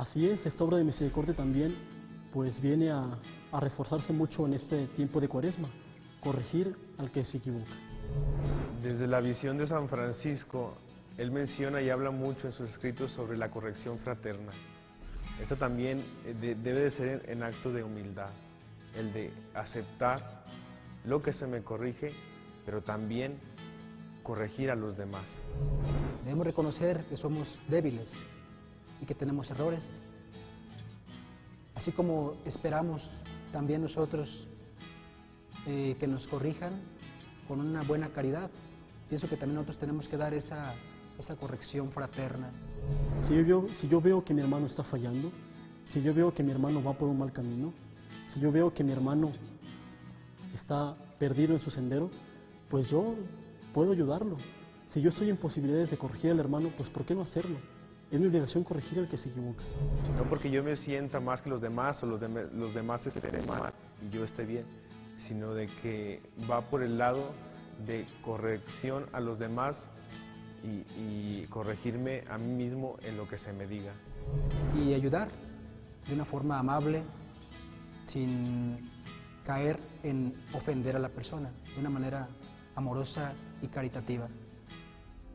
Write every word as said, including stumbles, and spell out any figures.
Así es, esta obra de misericordia también pues viene a, a reforzarse mucho en este tiempo de Cuaresma, corregir al que se equivoca. Desde la visión de San Francisco, él menciona y habla mucho en sus escritos sobre la corrección fraterna. Esto también de, debe de ser en, en acto de humildad, el de aceptar lo que se me corrige, pero también corregir a los demás. Debemos reconocer que somos débiles y que tenemos errores, así como esperamos también nosotros eh, que nos corrijan con una buena caridad. Pienso que también nosotros tenemos que dar esa, esa corrección fraterna. Si yo, veo, si yo veo que mi hermano está fallando, si yo veo que mi hermano va por un mal camino, si yo veo que mi hermano está perdido en su sendero, pues yo puedo ayudarlo. Si yo estoy en posibilidades de corregir al hermano, pues ¿por qué no hacerlo? Es mi obligación corregir al que se equivoca. No porque yo me sienta más que los demás o los, de, los demás estén mal y yo esté bien, sino de que va por el lado de corrección a los demás y, y corregirme a mí mismo en lo que se me diga. Y ayudar de una forma amable, sin caer en ofender a la persona, de una manera amorosa y caritativa.